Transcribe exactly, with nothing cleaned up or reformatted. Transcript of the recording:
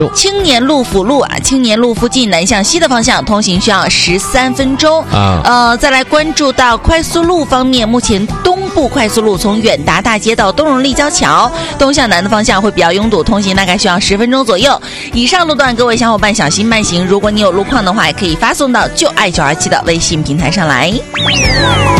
青年路辅路啊，青年路附近南向西的方向通行需要十三分钟啊。呃，再来关注到快速路方面，目前东部快速路从远达大街到东荣立交桥东向南的方向会比较拥堵，通行大概需要十分钟左右。以上路段各位小伙伴小心慢行，如果你有路况的话，也可以发送到就爱九二七的微信平台上来。